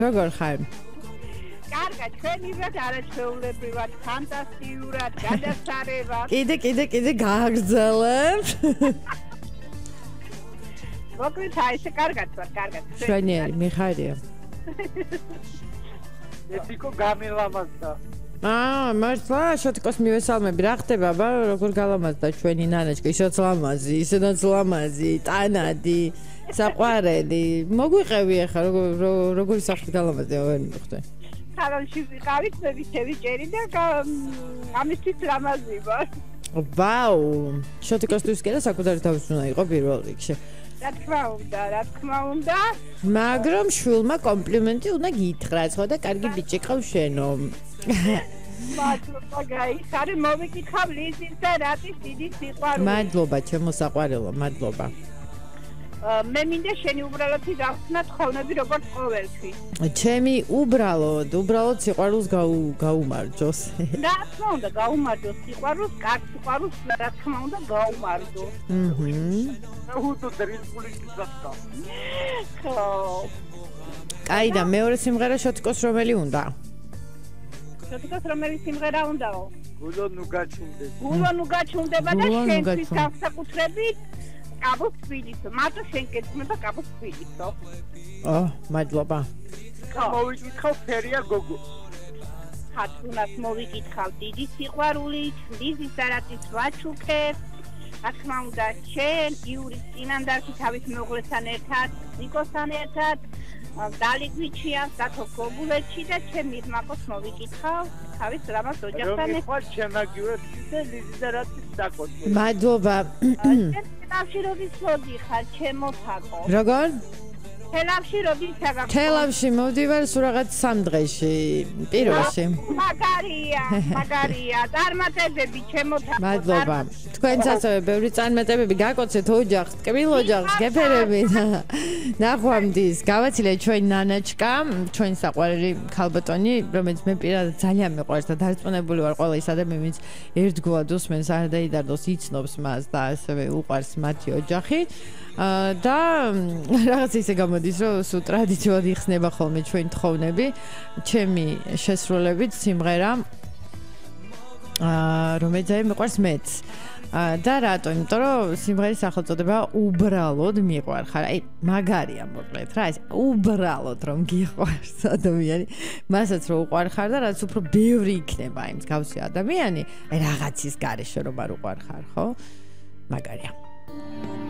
როგორ ხარ? კარგად, ჩვენივად არაჩვეულებრივად, ფანტასტიურად, გადასარევად. კიდე გააგრძელებ. მოკლედ აი ესე კარგად ვარ, კარგად. შვენიერი, მიხარია. ეთიკო გამელამაზდა. მართლა, შოტიკოს მივესალმები, რა ხდება, აბა, როგორ გალამაზდა ჩვენი ნანაჩკა, ისოც ლამაზი, ისედაც ლამაზი, ტანადი, საყვარელი. მოგვიყევი ახლა, როგორი სახით გალამაზდა, ვერ მივხვდი. სალონში ვიყავით, მე ვიცევიჭერი და ამისთვის ლამაზი ვარ. ვაუ, შოტიკოსთვის კი და საკუთარი თავის უნდა იყო პირველ რიგში. რა თქმა უნდა. მაგრამ შვილმა კომპლიმენტი უნდა გითხრას, ხო და კარგი ბიჭი ყავს შენო. მადლობა, გაიხარე, მოვიკითხავ ლიზის და რატის დიდი სიყვარული. მადლობა, ჩემო საყვარელო, მადლობა. მე მინდა შენი უბრალოდი გავხსნა თხოვნები როგორც ყოველთვის. ჩემი უბრალოდ სიყვარულს გაუმარჯოს. რა თქმა უნდა, გაუმარჯოს სიყვარულს, კარგ სიყვარულს, რა თქმა უნდა, გაუმარჯო. უთო დრისული გახდა. ხო. კაი და მეორე სიმღერა შოტიკოს რომელი უნდა? შოტიკოს რომელი სიმღერა უნდაო? გულო ნუ გაჩუნდება და შენთვის განსაკუთრებით კაბოს თბილისო, მარტო შენ გეცნობა კაბოს თბილისო. მადლობა. მოვიკითხავ ფერია გოგო. ხათუნას მოვიკითხავ დიდი სიყვარულით, ლიზის არათის ვაჩუქებ. რა თქმა უნდა, შენ იურის წინანდარში თავის მეუღლესთან ერთად, ნიკოსთან ერთად, დალიგვიჩიას დათო გოგულეთში და ჩემი მაკოს მოვიკითხავ თავის რამას ოჯახთან ერთად. ხო, შემაგივებ და ლიზის არათის დაკოჩე. მადლობა. თელავში როდის მოდიხარ, ჩემო თაკო? როგორ? თელავში როდის აგახ? თელავში მოვდივარ სულ რაღაც 3 დღეში, პირველში. მაგარია, წარმატებები ჩემო თაკო. მადლობა. თქვენც ასევე ბევრი წარმატებები გაკოცეთ ოჯახს, ტკბილ ოჯახს, გეფერები და ნახვამდის. გავაცილეთ ჩვენი ნანაჩკა, ჩვენი საყვარელი ქალბატონი, რომელიც მე პირადად ძალიან მიყვარს და დარწმუნებული ვარ ყველა ის ადამიანი, ვინც ერთგვარად უსმენს არ დაიდარდოს, იცნობს მას და ასევე უყვარს მათი ოჯახი. და რაღაც ისე გამოდის, რომ სულ ტრადიციულად იხსნება ხოლმე ჩვენი თხოვნები, ჩემი შესრულებით სიმღერა, რომელიც მიყვარს მეც. და რატო? იმიტომ რომ სიმღერის სახელწოდება უბრალოდ მიყვარხარ. აი, მაგარია მოკლედ რა, ეს უბრალოდ რომ გიყვარს ადამიანი, მასაც რომ უყვარხარ და რაც უფრო ბევრი იქნება იმ მსგავსი ადამიანი, აი რაღაცის გარეშე რომ არ უყვარხარ, ხო? მაგარია.